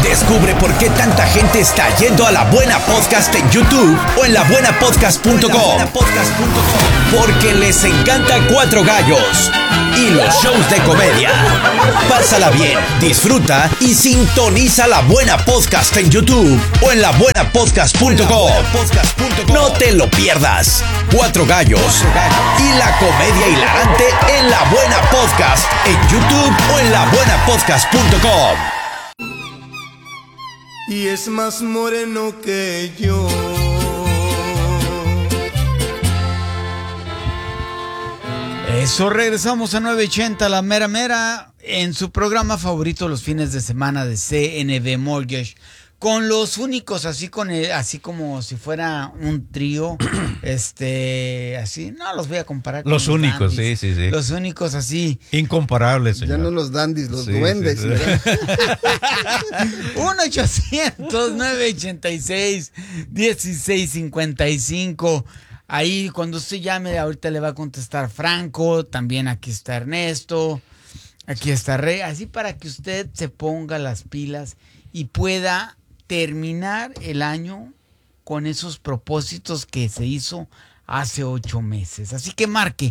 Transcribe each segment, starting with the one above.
Descubre por qué tanta gente está yendo a La Buena Podcast en YouTube o en labuenapodcast.com. Porque les encanta Cuatro Gallos y los shows de comedia. Pásala bien, disfruta y sintoniza La Buena Podcast en YouTube o en labuenapodcast.com. No te lo pierdas. Cuatro Gallos y la comedia hilarante en La Buena Podcast en YouTube o en labuenapodcast.com. Y es más moreno que yo. Eso, regresamos a 980, la mera mera, en su programa favorito los fines de semana de CNB Mortgage, con los únicos, así como si fuera un trío, así, no los voy a comparar con los únicos, dandies. sí. Los únicos así. Incomparables, señor. Ya no los dandies, los duendes. Sí. 1-800-986-1655. Ahí cuando usted llame, ahorita le va a contestar Franco, también aquí está Ernesto, aquí está Rey, así para que usted se ponga las pilas y pueda terminar el año con esos propósitos que se hizo hace 8 meses. Así que marque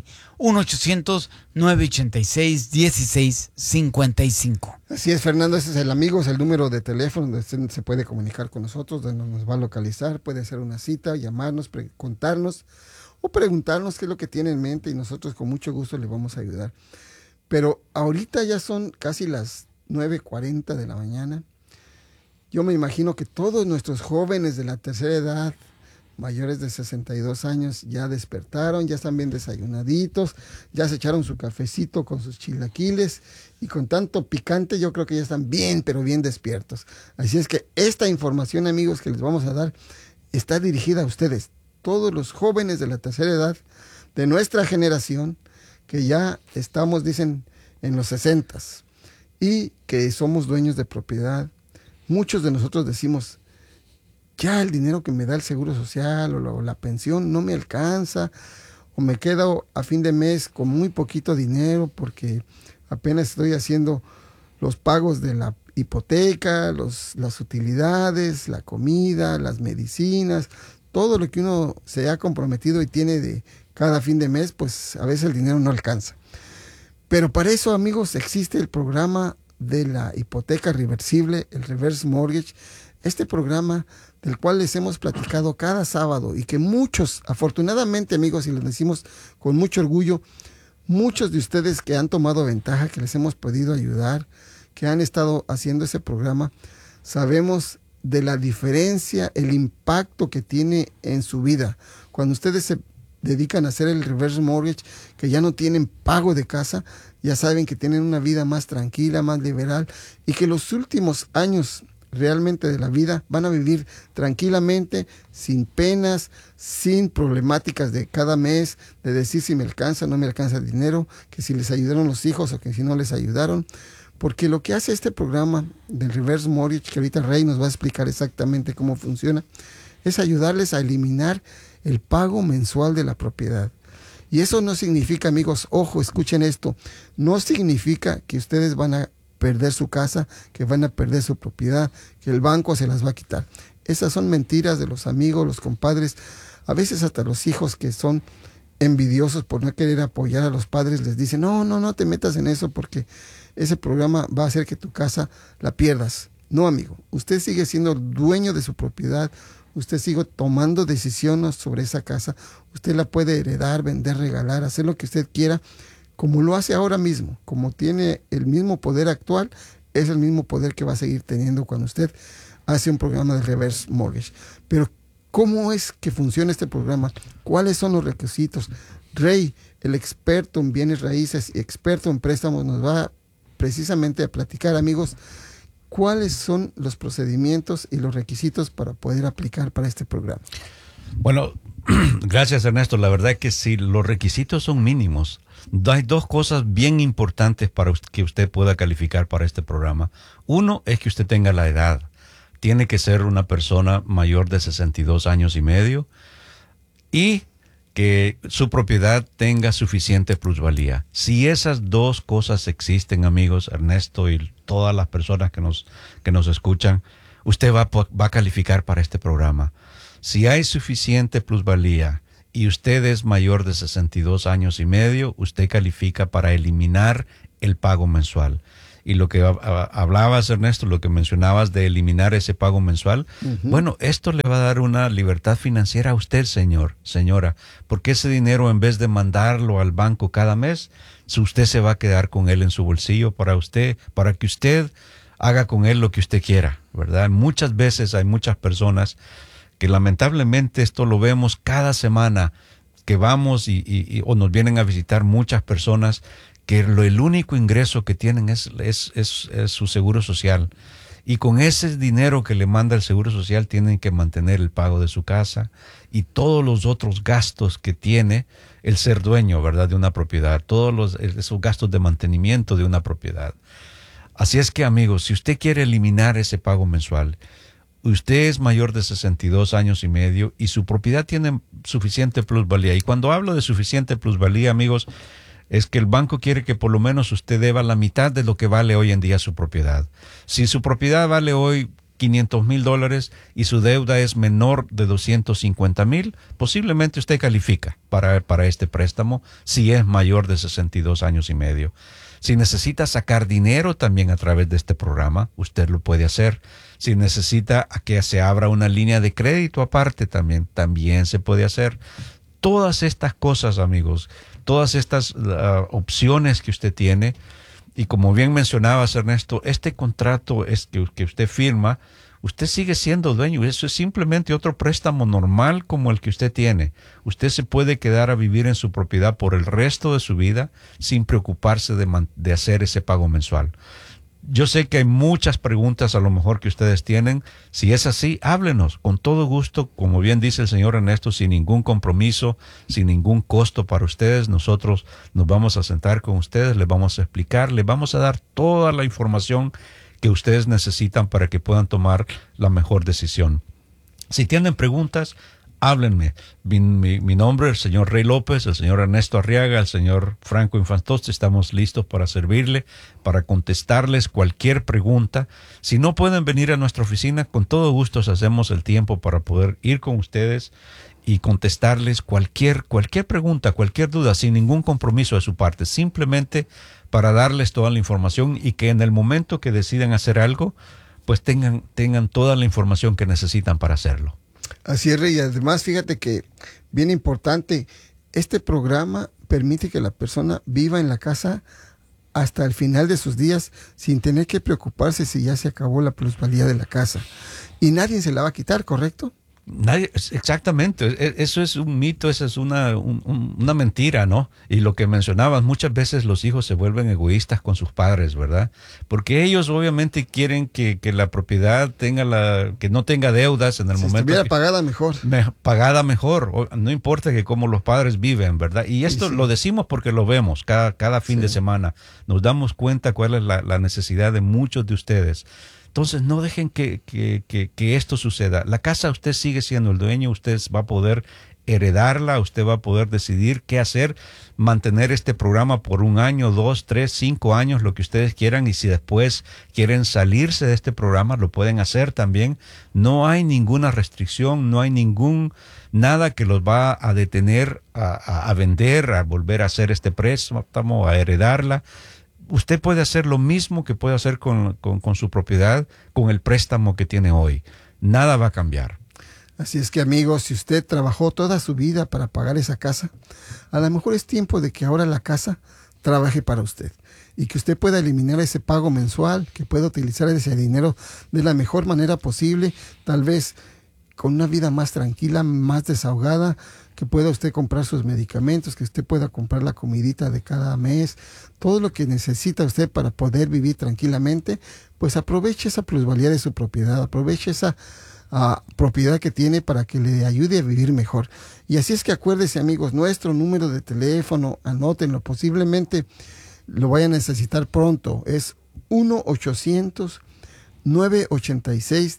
1-800-986-1655. Así es, Fernando, ese es el amigo, es el número de teléfono donde usted se puede comunicar con nosotros, donde nos va a localizar, puede hacer una cita, llamarnos, contarnos o preguntarnos qué es lo que tiene en mente y nosotros con mucho gusto le vamos a ayudar. Pero ahorita ya son casi las 9:40 de la mañana. Yo me imagino que todos nuestros jóvenes de la tercera edad, mayores de 62 años, ya despertaron, ya están bien desayunaditos, ya se echaron su cafecito con sus chilaquiles y con tanto picante yo creo que ya están bien, pero bien despiertos. Así es que esta información, amigos, que les vamos a dar está dirigida a ustedes, todos los jóvenes de la tercera edad, de nuestra generación, que ya estamos, dicen, en los 60s y que somos dueños de propiedad. Muchos de nosotros decimos, ya el dinero que me da el seguro social o la pensión no me alcanza, o me quedo a fin de mes con muy poquito dinero porque apenas estoy haciendo los pagos de la hipoteca, las utilidades, la comida, las medicinas, todo lo que uno se ha comprometido y tiene de cada fin de mes, pues a veces el dinero no alcanza. Pero para eso, amigos, existe el programa de la hipoteca reversible, el Reverse Mortgage, este programa del cual les hemos platicado cada sábado y que muchos, afortunadamente, amigos, y les decimos con mucho orgullo, muchos de ustedes que han tomado ventaja, que les hemos podido ayudar, que han estado haciendo ese programa, sabemos de la diferencia, el impacto que tiene en su vida. Cuando ustedes se dedican a hacer el Reverse Mortgage, que ya no tienen pago de casa, ya saben que tienen una vida más tranquila, más liberal, y que los últimos años realmente de la vida van a vivir tranquilamente, sin penas, sin problemáticas de cada mes, de decir si me alcanza, no me alcanza el dinero, que si les ayudaron los hijos o que si no les ayudaron, porque lo que hace este programa del Reverse Mortgage, que ahorita Rey nos va a explicar exactamente cómo funciona, es ayudarles a eliminar el pago mensual de la propiedad. Y eso no significa, amigos, ojo, escuchen esto, no significa que ustedes van a perder su casa, que van a perder su propiedad, que el banco se las va a quitar. Esas son mentiras de los amigos, los compadres, a veces hasta los hijos que son envidiosos por no querer apoyar a los padres, les dicen, no te metas en eso porque ese programa va a hacer que tu casa la pierdas. No, amigo, usted sigue siendo dueño de su propiedad, usted sigue tomando decisiones sobre esa casa, usted la puede heredar, vender, regalar, hacer lo que usted quiera, como lo hace ahora mismo, como tiene el mismo poder actual, es el mismo poder que va a seguir teniendo cuando usted hace un programa de Reverse Mortgage. Pero, ¿cómo es que funciona este programa? ¿Cuáles son los requisitos? Rey, el experto en bienes raíces y experto en préstamos, nos va precisamente a platicar, amigos, cuáles son los procedimientos y los requisitos para poder aplicar para este programa. Bueno, gracias, Ernesto. La verdad es que sí, los requisitos son mínimos. Hay dos cosas bien importantes para que usted pueda calificar para este programa. Uno es que usted tenga la edad. Tiene que ser una persona mayor de 62 años y medio y que su propiedad tenga suficiente plusvalía. Si esas dos cosas existen, amigos, Ernesto y todas las personas que nos escuchan, usted va a calificar para este programa. Si hay suficiente plusvalía y usted es mayor de 62 años y medio, usted califica para eliminar el pago mensual. Y lo que hablabas, Ernesto, lo que mencionabas de eliminar ese pago mensual, bueno, esto le va a dar una libertad financiera a usted, señora, porque ese dinero, en vez de mandarlo al banco cada mes, usted se va a quedar con él en su bolsillo para que usted haga con él lo que usted quiera, ¿verdad? Muchas veces hay muchas personas que lamentablemente esto lo vemos cada semana, que vamos o nos vienen a visitar muchas personas que el único ingreso que tienen es su seguro social. Y con ese dinero que le manda el seguro social tienen que mantener el pago de su casa y todos los otros gastos que tiene el ser dueño, ¿verdad?, de una propiedad, esos gastos de mantenimiento de una propiedad. Así es que, amigos, si usted quiere eliminar ese pago mensual, usted es mayor de 62 años y medio y su propiedad tiene suficiente plusvalía. Y cuando hablo de suficiente plusvalía, amigos, es que el banco quiere que por lo menos usted deba la mitad de lo que vale hoy en día su propiedad. Si su propiedad vale hoy $500,000 y su deuda es menor de $250,000, posiblemente usted califica para este préstamo si es mayor de 62 años y medio. Si necesita sacar dinero también a través de este programa, usted lo puede hacer. Si necesita que se abra una línea de crédito aparte también se puede hacer. Todas estas cosas, amigos, todas estas opciones que usted tiene, y como bien mencionabas, Ernesto, este contrato que usted firma, usted sigue siendo dueño. Eso es simplemente otro préstamo normal como el que usted tiene. Usted se puede quedar a vivir en su propiedad por el resto de su vida sin preocuparse de hacer ese pago mensual. Yo sé que hay muchas preguntas a lo mejor que ustedes tienen. Si es así, háblenos con todo gusto, como bien dice el señor Ernesto, sin ningún compromiso, sin ningún costo para ustedes. Nosotros nos vamos a sentar con ustedes, les vamos a explicar, les vamos a dar toda la información que ustedes necesitan para que puedan tomar la mejor decisión. Si tienen preguntas, háblenme. Mi nombre es el señor Rey López, el señor Ernesto Arriaga, el señor Franco Infantoste. Estamos listos para servirle, para contestarles cualquier pregunta. Si no pueden venir a nuestra oficina, con todo gusto hacemos el tiempo para poder ir con ustedes y contestarles cualquier pregunta, cualquier duda, sin ningún compromiso de su parte, simplemente para darles toda la información y que en el momento que decidan hacer algo, pues tengan toda la información que necesitan para hacerlo. Así es, Rey. Y además, fíjate que, bien importante, este programa permite que la persona viva en la casa hasta el final de sus días sin tener que preocuparse si ya se acabó la plusvalía de la casa. Y nadie se la va a quitar, ¿correcto? Nadie, exactamente, eso es un mito, eso es una mentira, ¿no? Y lo que mencionabas, muchas veces los hijos se vuelven egoístas con sus padres, ¿verdad? Porque ellos obviamente quieren que la propiedad que no tenga deudas en el momento. Estuviera pagada mejor. Pagada mejor, no importa que cómo los padres viven, ¿verdad? Y esto sí. Lo decimos porque lo vemos cada fin de semana. Nos damos cuenta cuál es la necesidad de muchos de ustedes. Entonces no dejen que esto suceda. La casa, usted sigue siendo el dueño, usted va a poder heredarla, usted va a poder decidir qué hacer, mantener este programa por 1 año, 2, 3, 5 años, lo que ustedes quieran, y si después quieren salirse de este programa, lo pueden hacer también. No hay ninguna restricción, no hay nada que los va a detener a vender, a volver a hacer este préstamo, a heredarla. Usted puede hacer lo mismo que puede hacer con su propiedad, con el préstamo que tiene hoy. Nada va a cambiar. Así es que, amigos, si usted trabajó toda su vida para pagar esa casa, a lo mejor es tiempo de que ahora la casa trabaje para usted y que usted pueda eliminar ese pago mensual, que pueda utilizar ese dinero de la mejor manera posible, tal vez con una vida más tranquila, más desahogada, que pueda usted comprar sus medicamentos, que usted pueda comprar la comidita de cada mes, todo lo que necesita usted para poder vivir tranquilamente. Pues aproveche esa plusvalía de su propiedad, aproveche esa propiedad que tiene para que le ayude a vivir mejor. Y así es que acuérdese, amigos, nuestro número de teléfono, anótenlo, posiblemente lo vayan a necesitar pronto, es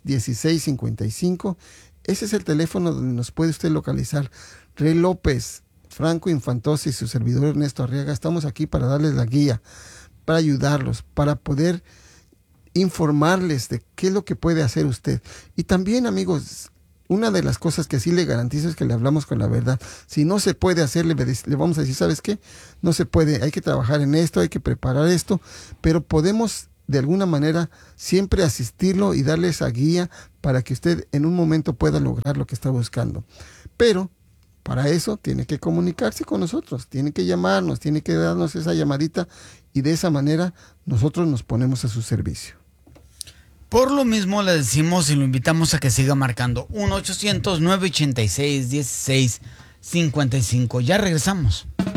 1-800-986-1655. Ese es el teléfono donde nos puede usted localizar. Rey López Franco Infantosi y su servidor Ernesto Arriaga estamos aquí para darles la guía, para ayudarlos, para poder informarles de qué es lo que puede hacer usted. Y también, amigos, una de las cosas que sí le garantizo es que le hablamos con la verdad. Si no se puede hacer, le vamos a decir, ¿sabes qué? No se puede, hay que trabajar en esto, hay que preparar esto, pero podemos de alguna manera siempre asistirlo y darle esa guía para que usted en un momento pueda lograr lo que está buscando. Pero para eso tiene que comunicarse con nosotros, tiene que llamarnos, tiene que darnos esa llamadita y de esa manera nosotros nos ponemos a su servicio. Por lo mismo le decimos y lo invitamos a que siga marcando 1-800-986-1655. Ya regresamos.